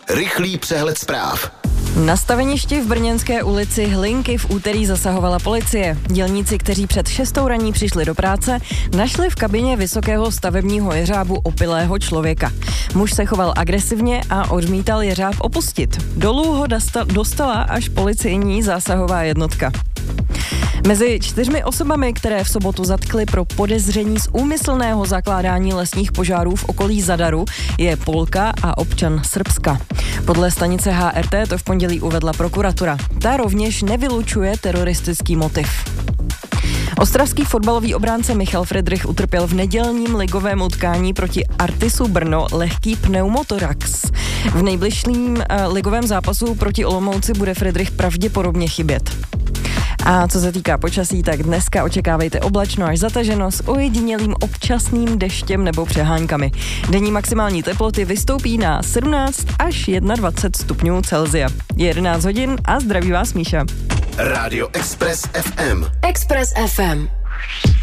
Rychlý přehled zpráv. Na staveništi v Brněnské ulici Hlinky v úterý zasahovala policie. Dělníci, kteří před 6 raní přišli do práce, našli v kabině vysokého stavebního jeřábu opilého člověka. Muž se choval agresivně a odmítal jeřáb opustit. Dolů ho dostala až policejní zásahová jednotka. Mezi 4 osobami, které v sobotu zatkli pro podezření z úmyslného zakládání lesních požárů v okolí Zadaru, je Polka a občan Srbska. Podle stanice HRT to v pondělí uvedla prokuratura. Ta rovněž nevylučuje teroristický motiv. Ostravský fotbalový obránce Michal Friedrich utrpěl v nedělním ligovém utkání proti Artisu Brno lehký pneumotorax. V nejbližším ligovém zápasu proti Olomouci bude Friedrich pravděpodobně chybět. A co se týká počasí, tak dneska očekávejte oblačno až zataženo s ojedinělým občasným deštěm nebo přeháňkami. Denní maximální teploty vystoupí na 17 až 21 stupňů Celsia. Je 11 hodin a zdraví vás Míša. Rádio Express FM. Express FM.